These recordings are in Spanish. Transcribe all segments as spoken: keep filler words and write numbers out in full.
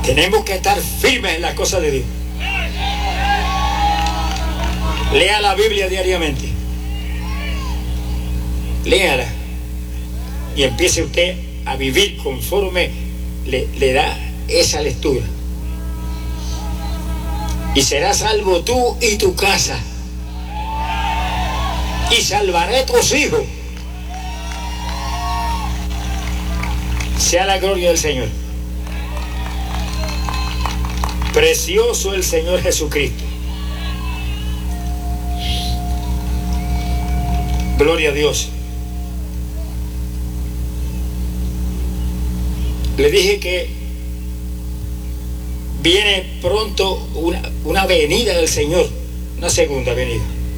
Tenemos que estar firmes en las cosas de Dios. Lea la Biblia diariamente. Léala. Y empiece usted a vivir conforme le, le da esa lectura. Y serás salvo tú y tu casa. Y salvaré a tus hijos. Sea la gloria del Señor. Precioso el Señor Jesucristo. Gloria a Dios. Le dije que viene pronto una, una venida del Señor, una segunda venida.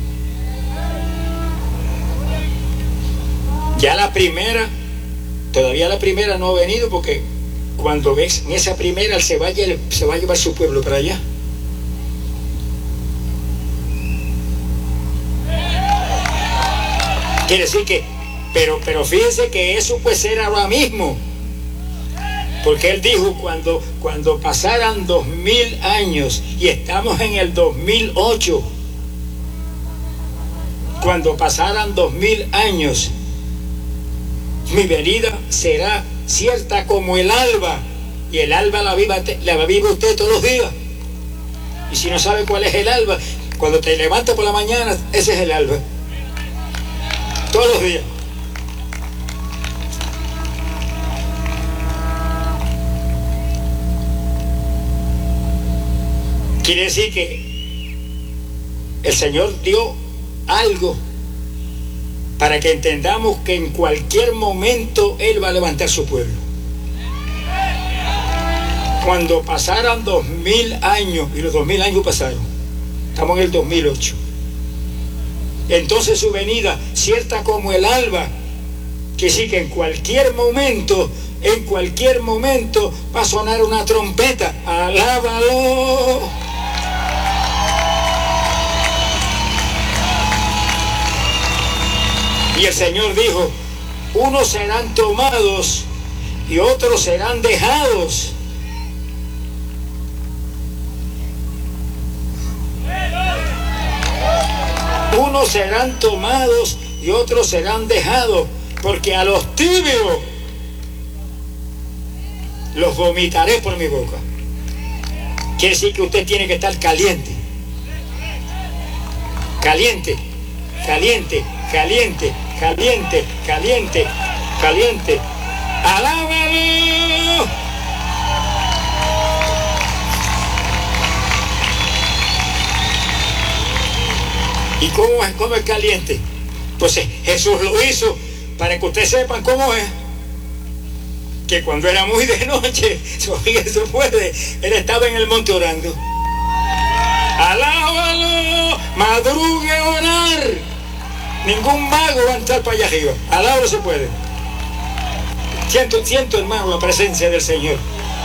Ya la primera, todavía la primera no ha venido, porque cuando ves en esa primera, Él se va, a, se va a llevar su pueblo para allá. Quiere decir que, pero, pero fíjense que eso puede ser ahora mismo. Porque Él dijo, cuando, cuando pasaran dos mil años, y estamos en el dos mil ocho, cuando pasaran dos mil años, mi venida será cierta como el alba, y el alba la viva, la vive usted todos los días. Y si no sabe cuál es el alba, cuando te levantas por la mañana, ese es el alba. Todos los días. Quiere decir que el Señor dio algo para que entendamos que en cualquier momento Él va a levantar su pueblo. Cuando pasaran dos mil años, y los dos mil años pasaron, estamos en el dos mil ocho, entonces su venida, cierta como el alba, que sí que en cualquier momento, en cualquier momento va a sonar una trompeta. ¡Alábalo! Y el Señor dijo, unos serán tomados y otros serán dejados. Unos serán tomados y otros serán dejados, porque a los tibios los vomitaré por mi boca. Quiere decir que usted tiene que estar caliente. Caliente, caliente, caliente, caliente, caliente, caliente. ¡Alábalo! ¿Y cómo es, cómo es caliente? Pues Jesús lo hizo para que ustedes sepan cómo es. Que cuando era muy de noche, eso puede, Él estaba en el monte orando. ¡Alábalo! ¡Madrugue a orar! Ningún mago va a entrar para allá arriba. Alábalo se puede. Siento, siento, hermano, la presencia del Señor.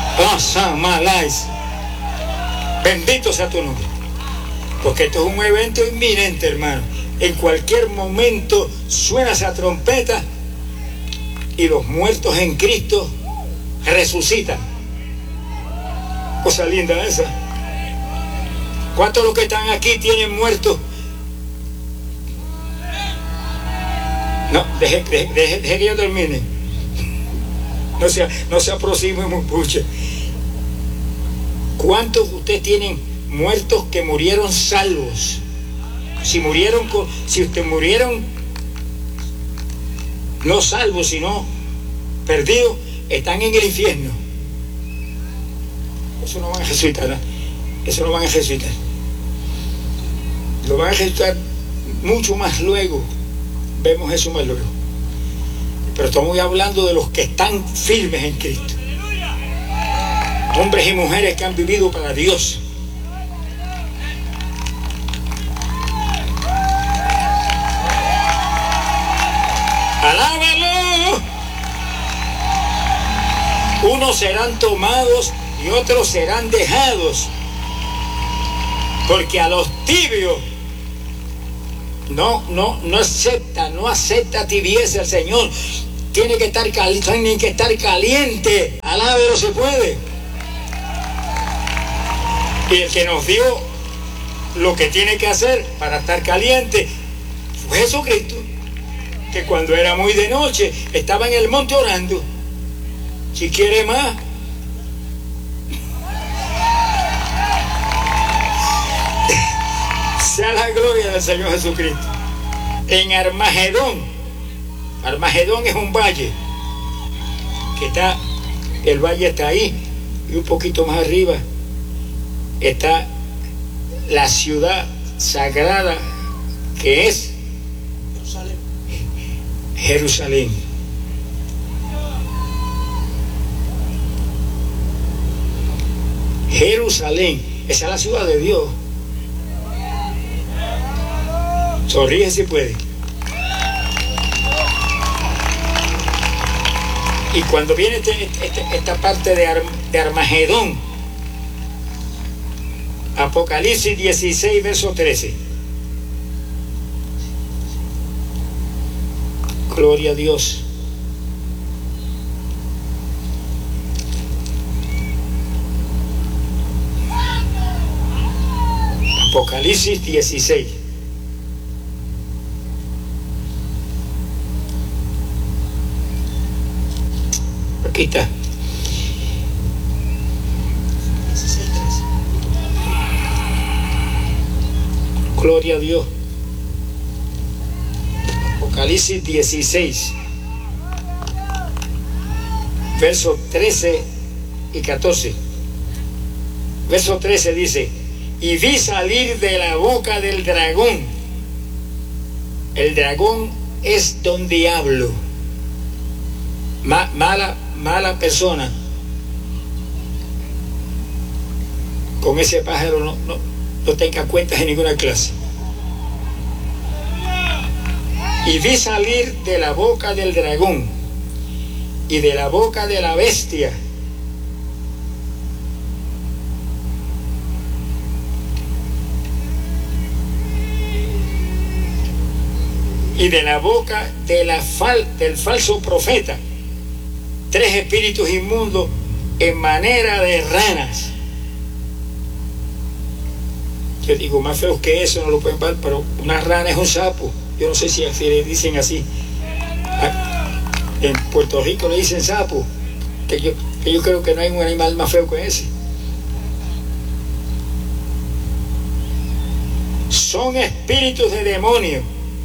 Bendito sea tu nombre. Porque esto es un evento inminente, hermano. En cualquier momento suena esa trompeta y los muertos en Cristo resucitan. Cosa linda esa. ¿Cuántos de los que están aquí tienen muertos? No, deje, deje, deje, deje que yo termine. No se, no se aproxime mucho. ¿Cuántos de ustedes tienen muertos que murieron salvos? Si murieron, con, si ustedes murieron no salvos, sino perdidos, están en el infierno. Eso no van a resucitar, ¿no? Eso no van a resucitar. Lo van a resucitar mucho más luego. Vemos eso más luego. Pero estamos hablando de los que están firmes en Cristo. Hombres y mujeres que han vivido para Dios. ¡Alábalo! Unos serán tomados y otros serán dejados, porque a los tibios no, no, no acepta, no acepta tibieza el Señor. Tiene que estar caliente, tienen que estar caliente. Alábalo se puede. Y el que nos dio lo que tiene que hacer para estar caliente fue Jesucristo, que cuando era muy de noche estaba en el monte orando. Si quiere más, sea la gloria del Señor Jesucristo. En Armagedón, Armagedón es un valle que está, el valle está ahí, y un poquito más arriba está la ciudad sagrada que es Jerusalén. Jerusalén. Jerusalén, esa es la ciudad de Dios. Sonríe si puede. Y cuando viene este, este, esta parte de, Ar, de Armagedón, Apocalipsis dieciséis, verso trece. Gloria a Dios. Apocalipsis dieciséis. Aquí está. Gloria a Dios. Apocalipsis dieciséis, versos trece y catorce. Verso trece dice: y vi salir de la boca del dragón. El dragón es don diablo. Ma, mala, mala persona. Con ese pájaro no, no, no tenga cuentas en ninguna clase. Y vi salir de la boca del dragón y de la boca de la bestia y de la boca de la fal, del falso profeta tres espíritus inmundos en manera de ranas. Yo digo, más feos que eso no lo pueden ver, pero una rana es un sapo. Yo no sé si, si le dicen así. En Puerto Rico le dicen sapo, que yo, que yo creo que no hay un animal más feo que ese. Son espíritus de demonio.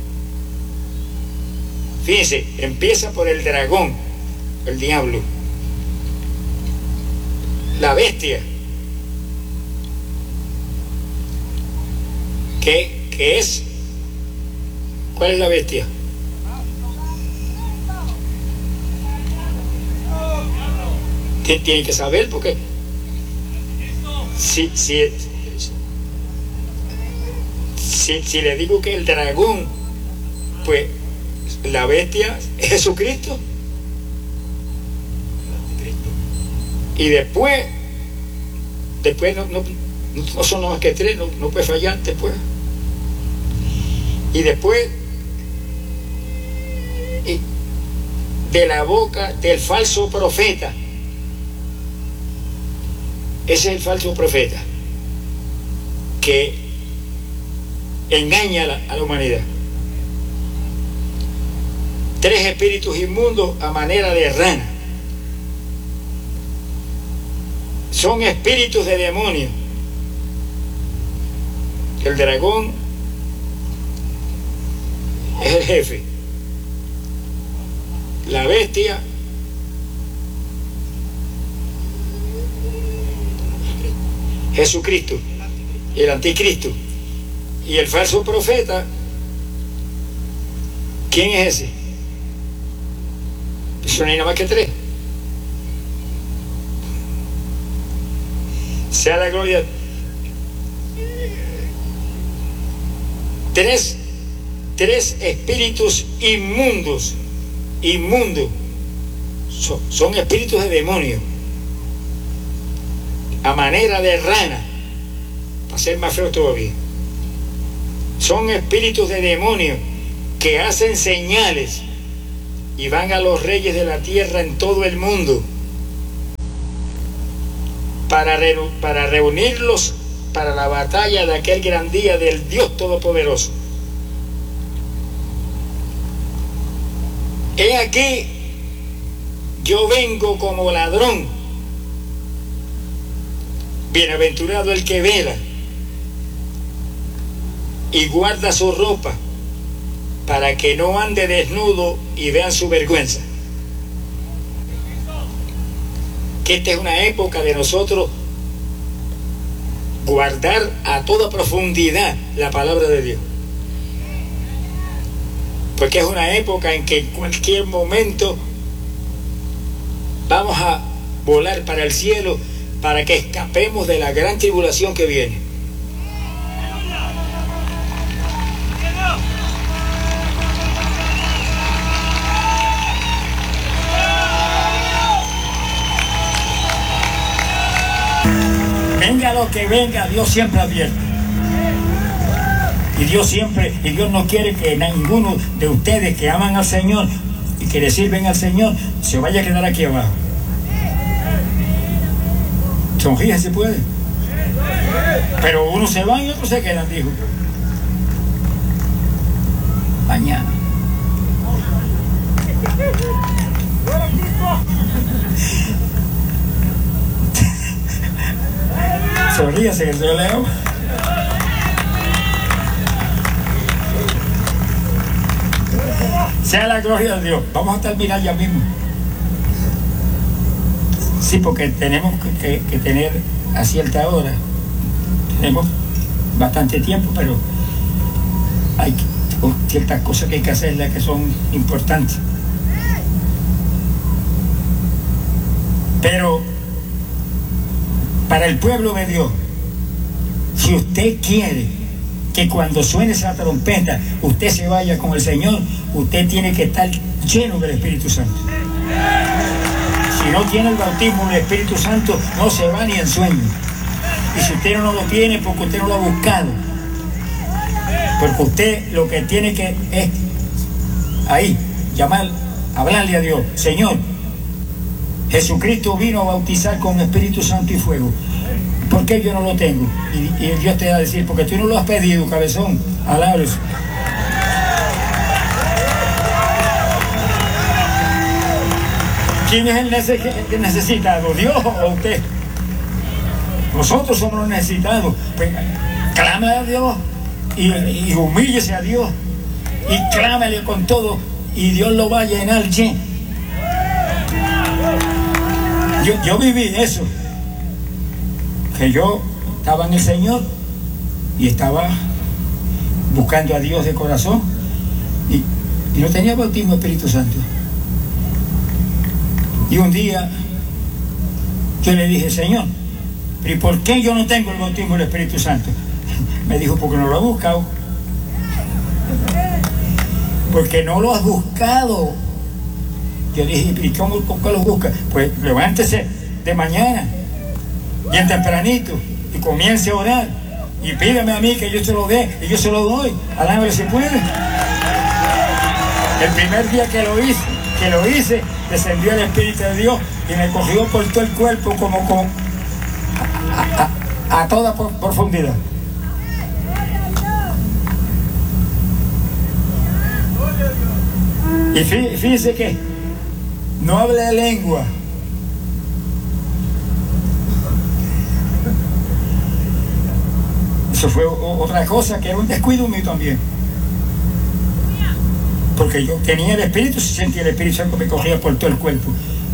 Fíjense, empieza por el dragón, el diablo, la bestia, que, que es, ¿cuál es la bestia? Tienen que saber, porque si, si, si, si le digo que el dragón, pues la bestia es Jesucristo. Y después, después no, no, no son más que tres, no, no puede fallar después. Y después, y de la boca del falso profeta. Ese es el falso profeta que engaña a la, a la humanidad. Tres espíritus inmundos a manera de rana. Son espíritus de demonio. El dragón es el jefe. La bestia Jesucristo, el anticristo. Y el falso profeta, ¿quién es ese? Eso no hay nada más que tres. Sea la gloria. Tres, tres espíritus inmundos, inmundos. Son, son espíritus de demonio. A manera de rana, para ser más feo todavía. Son espíritus de demonio que hacen señales y van a los reyes de la tierra en todo el mundo para, re, para reunirlos para la batalla de aquel gran día del Dios Todopoderoso. He aquí, yo vengo como ladrón. Bienaventurado el que vela y guarda su ropa, para que no ande desnudo y vean su vergüenza. Que esta es una época de nosotros guardar a toda profundidad la palabra de Dios, porque es una época en que en cualquier momento vamos a volar para el cielo, para que escapemos de la gran tribulación que viene. Venga lo que venga, Dios siempre advierte. Y Dios siempre, y Dios no quiere que ninguno de ustedes que aman al Señor y que le sirven al Señor se vaya a quedar aquí abajo. Sonríe si puede. Pero unos se van y otros se quedan, dijo. Mañana. Sonríase que yo leo. Sea la gloria de Dios. Vamos a terminar ya mismo. Sí, porque tenemos que, que, que tener a cierta hora. Tenemos bastante tiempo, pero hay ciertas cosas que hay que hacerlas que son importantes. Pero para el pueblo de Dios, si usted quiere que cuando suene esa trompeta usted se vaya con el Señor, usted tiene que estar lleno del Espíritu Santo. Si no tiene el bautismo del Espíritu Santo, no se va ni en sueño. Y si usted no lo tiene, porque usted no lo ha buscado, porque usted lo que tiene que es ahí, llamar, hablarle a Dios: Señor, Jesucristo vino a bautizar con Espíritu Santo y fuego. ¿Por qué yo no lo tengo? Y, y Dios te va a decir: porque tú no lo has pedido, cabezón. Alábese. ¿Quién es el nece necesitado? ¿Dios o usted? Nosotros somos los necesitados. Pues, clame a Dios y, y humíllese a Dios y clámele con todo y Dios lo va a llenar lleno. Yo, yo viví eso, que yo estaba en el Señor y estaba buscando a Dios de corazón y, y no tenía bautismo de Espíritu Santo. Y un día yo le dije: Señor, ¿y por qué yo no tengo el bautismo del Espíritu Santo? Me dijo: porque no lo he buscado. Porque no lo has buscado. Yo dije: ¿y cómo, cómo lo busca? Pues levántese de mañana, bien tempranito, y comience a orar, y pídame a mí que yo se lo dé, y yo se lo doy. Alábale si puede. El primer día que lo hice, que lo hice, descendió el Espíritu de Dios y me cogió por todo el cuerpo, como con a, a, a toda profundidad. Y fíjese que no habla de lengua. Eso fue otra cosa que era un descuido mío también. Porque yo tenía el Espíritu, se sentía el Espíritu Santo, me cogía por todo el cuerpo.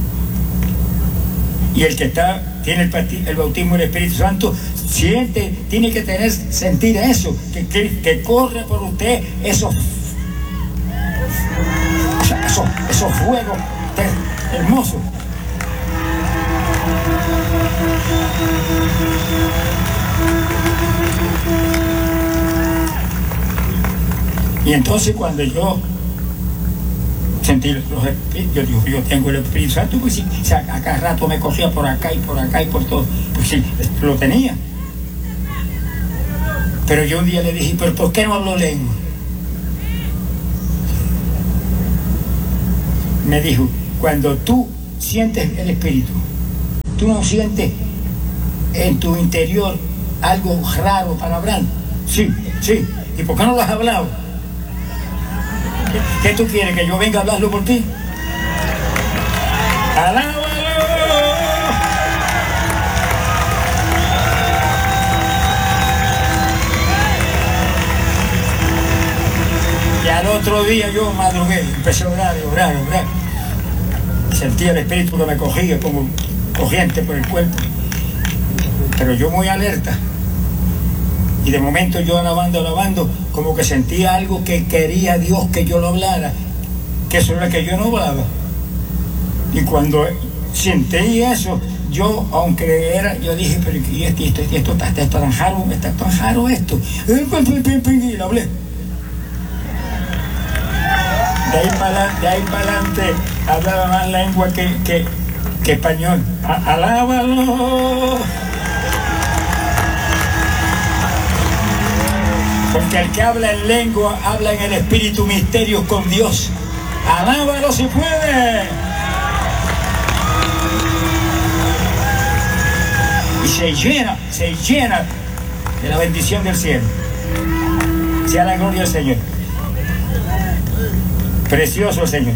Y el que está, tiene el, el bautismo del Espíritu Santo, siente, tiene que tener, sentir eso, que, que, que corre por usted esos, o sea, esos, esos fuegos hermosos. Y entonces cuando yo sentí los espíritus, yo digo: yo tengo el Espíritu Santo, pues sí, o sea, a cada rato me cogía por acá y por acá y por todo, pues sí, lo tenía. Pero yo un día le dije: ¿pero por qué no hablo lengua? Me dijo: cuando tú sientes el Espíritu, tú no sientes en tu interior algo raro para hablar? Sí, sí. ¿Y por qué no lo has hablado? ¿Qué, qué tú quieres? ¿Que yo venga a hablarlo por ti? ¡Alábalo! Y al otro día yo madrugué, empecé a orar, orar, orar. Sentía el espíritu que me cogía como corriente por el cuerpo. Pero yo muy alerta. Y de momento yo alabando, alabando, como que sentía algo que quería Dios que yo lo hablara, que eso era que yo no hablaba. Y cuando sentí eso, yo, aunque era, yo dije, pero ¿y esto, esto, esto, esto, está tan raro, está tan raro esto? Y lo hablé. De ahí para de ahí para adelante hablaba más lengua que, que, que español. A, ¡alábalo! Porque el que habla en lengua, habla en el espíritu misterio con Dios. ¡Alábalo si puede! Y se llena, se llena de la bendición del cielo. Sea la gloria del Señor. Precioso el Señor.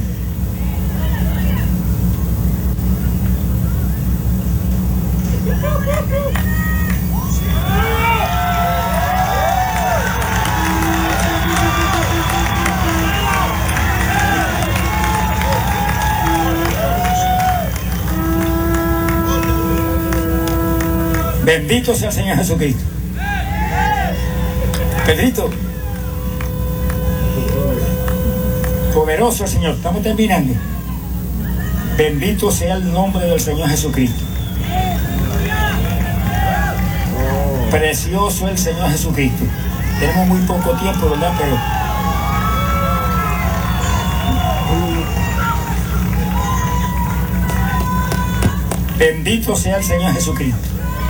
Bendito sea el Señor Jesucristo. Pedrito, poderoso el Señor. Estamos terminando. Bendito sea el nombre del Señor Jesucristo. Precioso el Señor Jesucristo. Tenemos muy poco tiempo, ¿verdad? Pero bendito sea el Señor Jesucristo.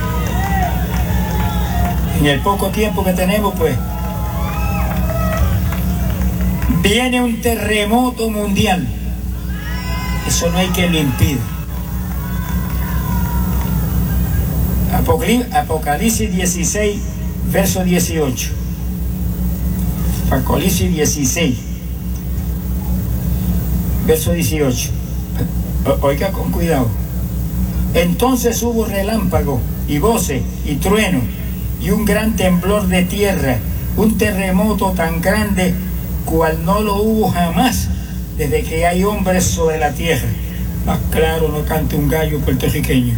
En el poco tiempo que tenemos, pues, viene un terremoto mundial. Eso no hay quien lo impida. Apocalipsis dieciséis, verso dieciocho. Apocalipsis dieciséis, verso dieciocho. Oiga con cuidado. Entonces hubo relámpago y voces y truenos y un gran temblor de tierra, un terremoto tan grande cual no lo hubo jamás desde que hay hombres sobre la tierra. Más claro no cante un gallo puertorriqueño.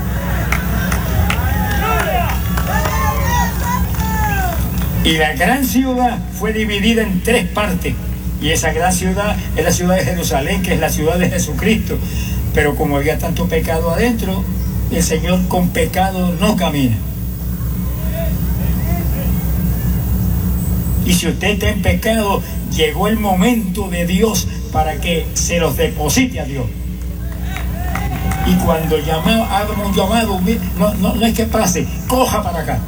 Y la gran ciudad fue dividida en tres partes, y esa gran ciudad es la ciudad de Jerusalén, que es la ciudad de Jesucristo. Pero como había tanto pecado adentro, el Señor con pecado no camina. Y si usted está en pecado, llegó el momento de Dios para que se los deposite a Dios. Y cuando llama, haga un llamado, no, no, no es que pase, coja para acá.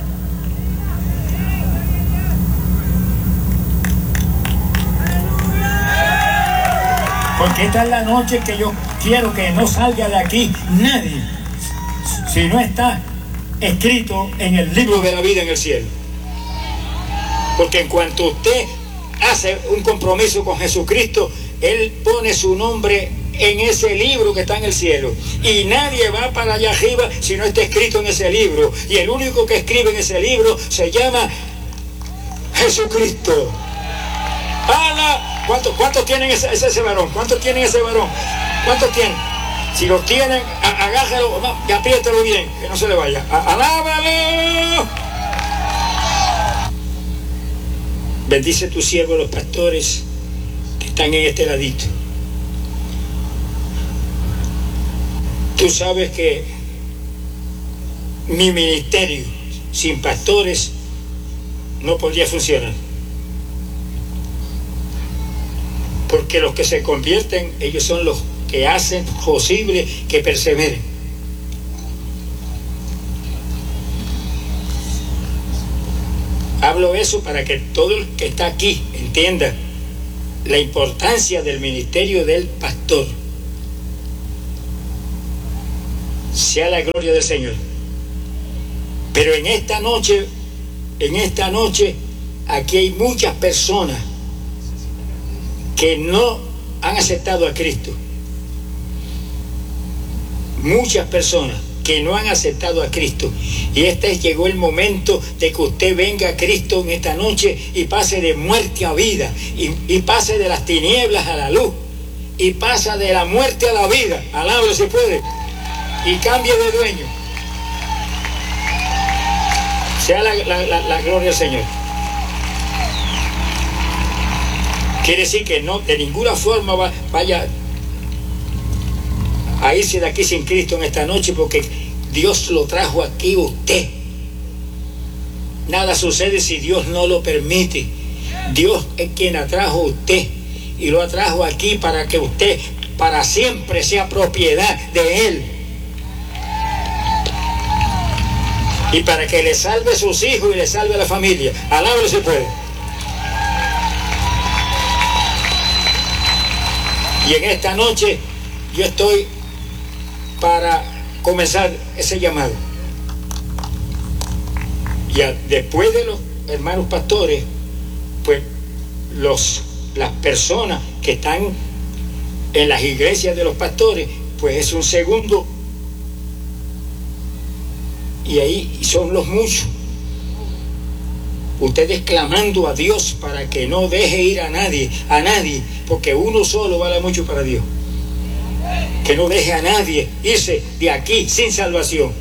Porque esta es la noche que yo quiero que no salga de aquí nadie, si no está escrito en el libro de la vida en el cielo. Porque en cuanto usted hace un compromiso con Jesucristo, Él pone su nombre en ese libro que está en el cielo. Y nadie va para allá arriba si no está escrito en ese libro. Y el único que escribe en ese libro se llama Jesucristo. ¡Hala! ¿Cuántos, cuántos tienen ese, ese, ese varón? ¿Cuántos tienen ese varón? ¿Cuántos tienen? Si los tienen, agájalo y apriétalo bien, que no se le vaya. ¡Alábalo! Bendice tu siervo, los pastores que están en este ladito. Tú sabes que mi ministerio sin pastores no podría funcionar. Porque los que se convierten, ellos son los que hacen posible que perseveren. Hablo eso para que todo el que está aquí entienda la importancia del ministerio del pastor. Sea la gloria del Señor. Pero en esta noche, en esta noche, aquí hay muchas personas que no han aceptado a Cristo. Muchas personas que no han aceptado a Cristo. Y este llegó el momento de que usted venga a Cristo en esta noche y pase de muerte a vida, y, y pase de las tinieblas a la luz, y pasa de la muerte a la vida. Alábalo si puede. Y cambie de dueño. Sea la, la, la, la gloria al Señor. Quiere decir que no, de ninguna forma va, vaya a irse de aquí sin Cristo en esta noche, porque Dios lo trajo aquí usted. Nada sucede si Dios no lo permite. Dios es quien atrajo a usted y lo atrajo aquí para que usted para siempre sea propiedad de Él, y para que le salve a sus hijos y le salve a la familia. Alábalo si puede. Y en esta noche yo estoy para comenzar ese llamado. Ya después de los hermanos pastores, pues los, las personas que están en las iglesias de los pastores, pues es un segundo. Y ahí son los muchos. Ustedes clamando a Dios para que no deje ir a nadie, a nadie, porque uno solo vale mucho para Dios. Que no deje a nadie irse de aquí sin salvación.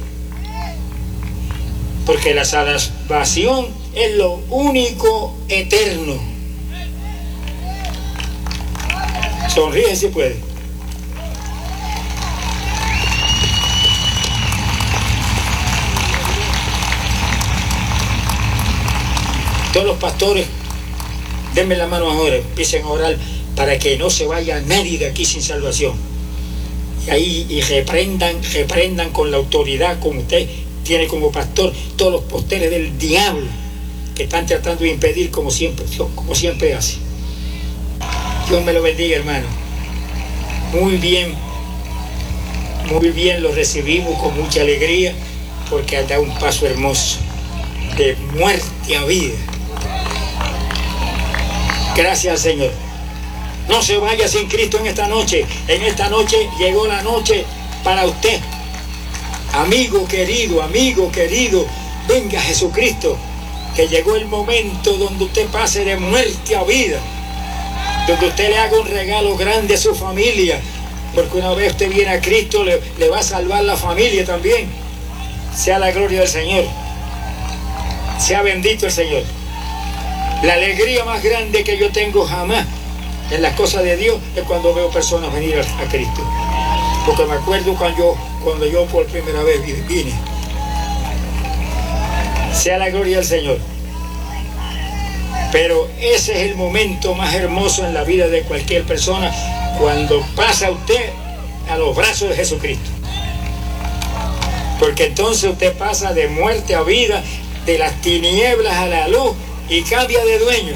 Porque la salvación es lo único eterno. Sonríe si puede. Todos los pastores, denme la mano ahora, empiecen a orar para que no se vaya nadie de aquí sin salvación. Y ahí y reprendan, reprendan con la autoridad como usted tiene como pastor todos los posteres del diablo que están tratando de impedir, como siempre, como siempre hace. Dios me lo bendiga, hermano. Muy bien, muy bien, lo recibimos con mucha alegría, porque ha dado un paso hermoso de muerte a vida. Gracias al Señor. No se vaya sin Cristo en esta noche. En esta noche llegó la noche para usted. Amigo querido, amigo querido, venga Jesucristo, que llegó el momento donde usted pase de muerte a vida, donde usted le haga un regalo grande a su familia, porque una vez usted viene a Cristo le, le va a salvar la familia también. Sea la gloria del Señor. Sea bendito el Señor. La alegría más grande que yo tengo jamás en las cosas de Dios es cuando veo personas venir a, a Cristo. Porque me acuerdo cuando yo, cuando yo por primera vez vine. Sea la gloria del Señor. Pero ese es el momento más hermoso en la vida de cualquier persona, cuando pasa usted a los brazos de Jesucristo. Porque entonces usted pasa de muerte a vida, de las tinieblas a la luz, y cambia de dueño.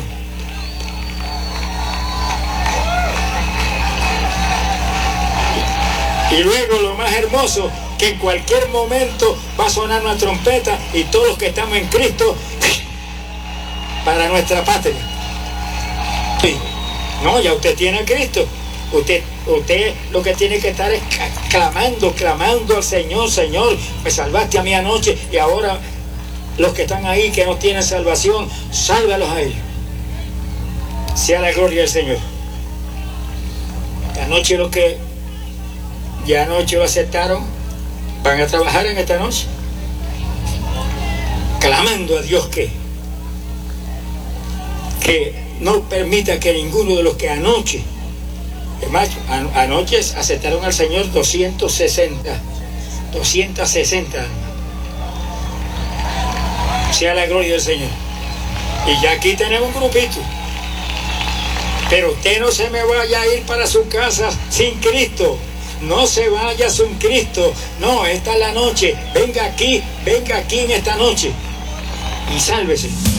Y luego lo más hermoso, que en cualquier momento va a sonar una trompeta y todos los que estamos en Cristo para nuestra patria. Sí. No, ya usted tiene a Cristo. Usted, usted lo que tiene que estar es clamando, clamando al Señor. Señor, me salvaste a mí anoche, y ahora los que están ahí que no tienen salvación, sálvalos a ellos. Sea la gloria del Señor. Anoche los que ya anoche lo aceptaron van a trabajar en esta noche, clamando a Dios que que no permita que ninguno de los que anoche, además, an anoche aceptaron al Señor doscientos sesenta, doscientas sesenta almas. Sea la gloria del Señor. Y ya aquí tenemos un grupito. Pero usted no se me vaya a ir para su casa sin Cristo. No se vaya sin Cristo. No, esta es la noche. Venga aquí, venga aquí en esta noche y sálvese.